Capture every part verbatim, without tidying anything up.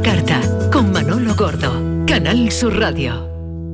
la carta, con Manolo Gordo, Canal Sur Radio.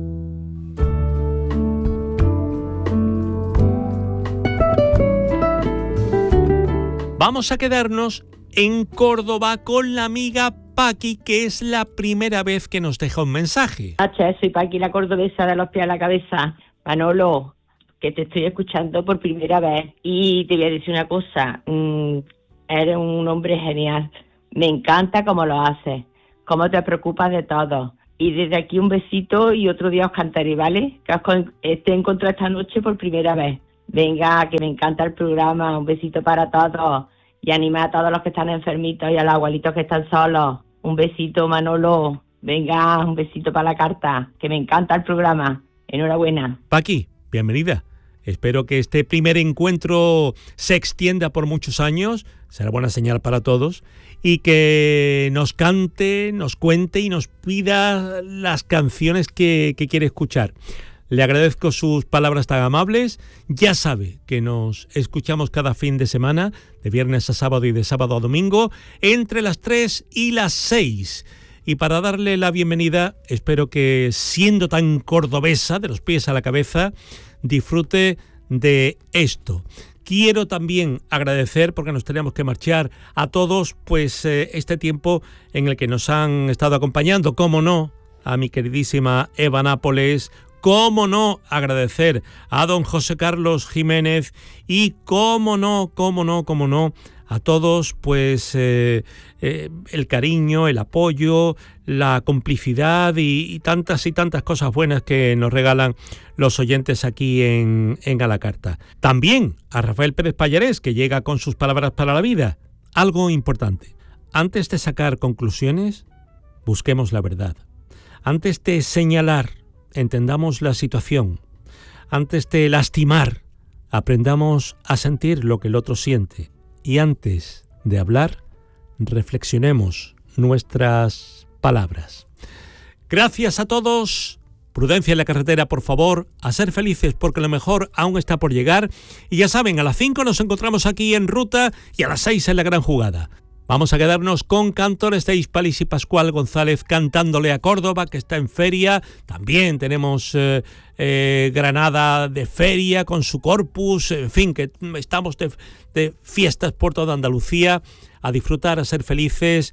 Vamos a quedarnos en Córdoba con la amiga Paqui, que es la primera vez que nos deja un mensaje. Hacha, soy Paqui, la cordobesa de los pies a la cabeza. Manolo, que te estoy escuchando por primera vez y te voy a decir una cosa, mmm, eres un hombre genial, me encanta cómo lo haces, cómo te preocupas de todo. Y desde aquí un besito y otro día os cantaré, ¿vale? Que os con- te he encontrado esta noche por primera vez. Venga, que me encanta el programa, un besito para todos y anima a todos los que están enfermitos y a los abuelitos que están solos. Un besito, Manolo. Venga, un besito para la carta, que me encanta el programa. Enhorabuena. Paqui, bienvenida. Espero que este primer encuentro se extienda por muchos años, será buena señal para todos, y que nos cante, nos cuente y nos pida las canciones que, que quiere escuchar. Le agradezco sus palabras tan amables. Ya sabe que nos escuchamos cada fin de semana, de viernes a sábado y de sábado a domingo, entre las tres y las seis. Y para darle la bienvenida, espero que, siendo tan cordobesa, de los pies a la cabeza, disfrute de esto. Quiero también agradecer, porque nos tenemos que marchar, a todos, pues eh, este tiempo en el que nos han estado acompañando, cómo no, a mi queridísima Eva Nápoles, cómo no agradecer a don José Carlos Jiménez y cómo no, cómo no, cómo no, a todos, pues eh, eh, el cariño, el apoyo, la complicidad y, y tantas y tantas cosas buenas que nos regalan los oyentes aquí en, en A la Carta. También a Rafael Pérez Pallarés, que llega con sus palabras para la vida. Algo importante, antes de sacar conclusiones, busquemos la verdad. Antes de señalar, entendamos la situación. Antes de lastimar, aprendamos a sentir lo que el otro siente. Y antes de hablar, reflexionemos nuestras palabras. Gracias a todos. Prudencia en la carretera, por favor. A ser felices, porque lo mejor aún está por llegar. Y ya saben, a las cinco nos encontramos aquí en Ruta y a las seis en La Gran Jugada. Vamos a quedarnos con cantores de Hispalis y Pascual González cantándole a Córdoba, que está en feria. También tenemos eh, eh, Granada de feria con su corpus. En fin, que estamos de, de fiestas por toda Andalucía. A disfrutar, a ser felices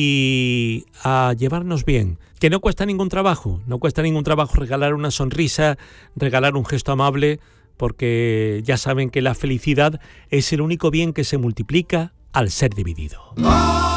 y a llevarnos bien. Que no cuesta ningún trabajo. No cuesta ningún trabajo regalar una sonrisa, regalar un gesto amable, porque ya saben que la felicidad es el único bien que se multiplica al ser dividido.